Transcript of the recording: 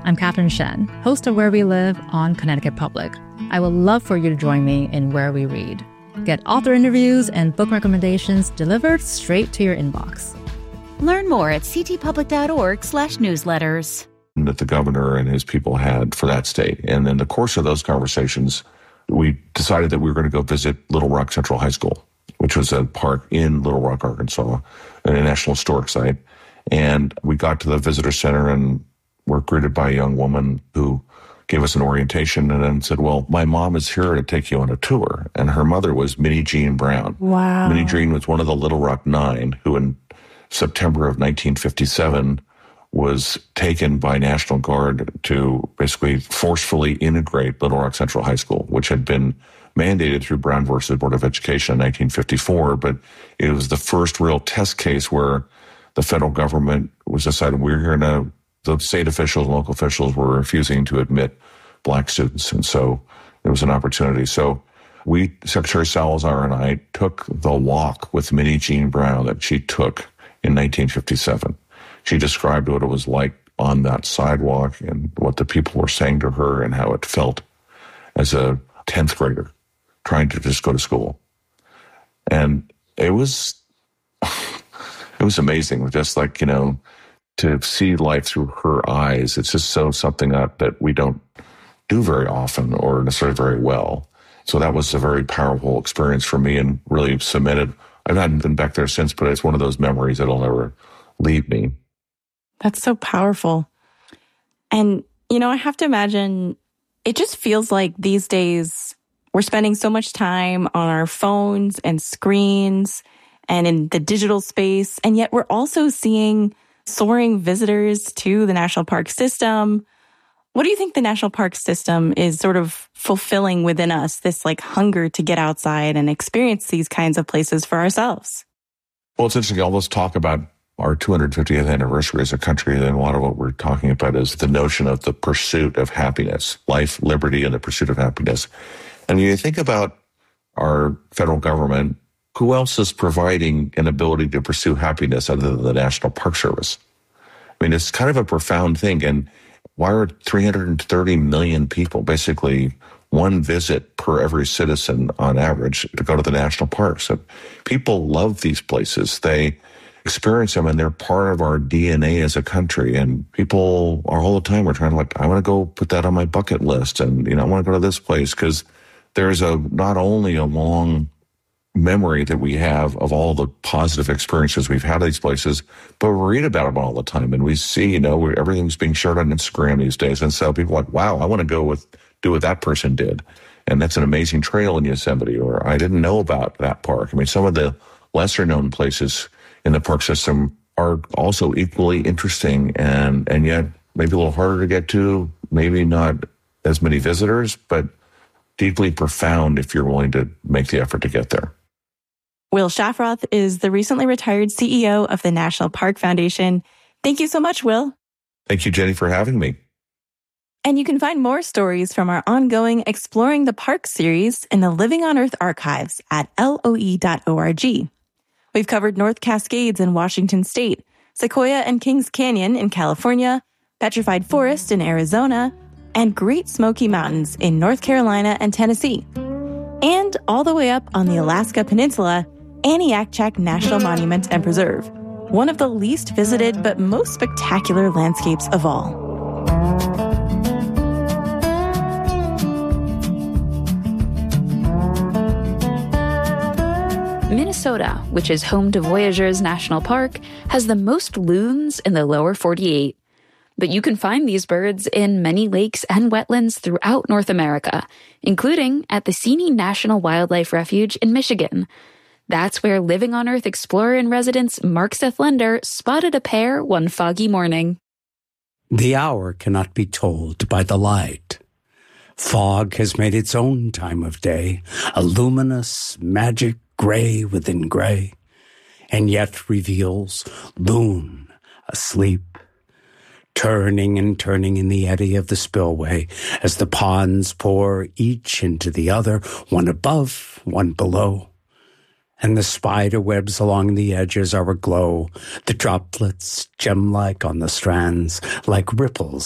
I'm Catherine Shen, host of Where We Live on Connecticut Public. I would love for you to join me in Where We Read. Get author interviews and book recommendations delivered straight to your inbox. Learn more at ctpublic.org/newsletters. That the governor and his people had for that state. And in the course of those conversations, we decided that we were going to go visit Little Rock Central High School, which was a park in Little Rock, Arkansas, a National Historic Site. And we got to the visitor center and were greeted by a young woman who gave us an orientation and then said, well, my mom is here to take you on a tour. And her mother was Minnie Jean Brown. Wow. Minnie Jean was one of the Little Rock Nine who in September of 1957 was taken by National Guard to basically forcefully integrate Little Rock Central High School, which had been mandated through Brown versus Board of Education in 1954. But it was the first real test case where the federal government was deciding the state officials and local officials were refusing to admit black students. And so there was an opportunity. So Secretary Salazar and I took the walk with Minnie Jean Brown that she took in 1957. She described what it was like on that sidewalk and what the people were saying to her and how it felt as a 10th grader trying to just go to school. And it was amazing, just like, to see life through her eyes. It's just something that we don't do very often or necessarily very well. So that was a very powerful experience for me and really cemented. I haven't been back there since, but it's one of those memories that'll never leave me. That's so powerful. And, I have to imagine it just feels like these days we're spending so much time on our phones and screens and in the digital space. And yet we're also seeing soaring visitors to the national park system. What do you think the national park system is sort of fulfilling within us, this hunger to get outside and experience these kinds of places for ourselves? Well, it's interesting. All this talk about our 250th anniversary as a country, and a lot of what we're talking about is the notion of the pursuit of happiness, life, liberty, and the pursuit of happiness. And when you think about our federal government, who else is providing an ability to pursue happiness other than the National Park Service? I mean, it's kind of a profound thing. And why are 330 million people, basically one visit per every citizen on average, to go to the national parks? So people love these places. They experience them and they're part of our DNA as a country. And people are all the time, we're trying to I want to go put that on my bucket list. And, I want to go to this place because there's not only a long memory that we have of all the positive experiences we've had at these places, but we read about them all the time. And we see, everything's being shared on Instagram these days. And so people are like, wow, I want to do what that person did. And that's an amazing trail in Yosemite, or I didn't know about that park. I mean, some of the lesser known places in the park system are also equally interesting and yet maybe a little harder to get to, maybe not as many visitors, but deeply profound if you're willing to make the effort to get there. Will Shafroth is the recently retired CEO of the National Park Foundation. Thank you so much, Will. Thank you, Jenny, for having me. And you can find more stories from our ongoing Exploring the Park series in the Living on Earth archives at loe.org. We've covered North Cascades in Washington State, Sequoia and Kings Canyon in California, Petrified Forest in Arizona, and Great Smoky Mountains in North Carolina and Tennessee. And all the way up on the Alaska Peninsula, Aniakchak National Monument and Preserve, one of the least visited but most spectacular landscapes of all. Minnesota, which is home to Voyageurs National Park, has the most loons in the lower 48. But you can find these birds in many lakes and wetlands throughout North America, including at the Seney National Wildlife Refuge in Michigan. That's where Living on Earth Explorer-in-Residence Mark Seth Lender spotted a pair one foggy morning. The hour cannot be told by the light. Fog has made its own time of day, a luminous, magic gray within gray, and yet reveals loon asleep, turning and turning in the eddy of the spillway as the ponds pour each into the other, one above, one below. And the spider webs along the edges are aglow, the droplets gem-like on the strands, like ripples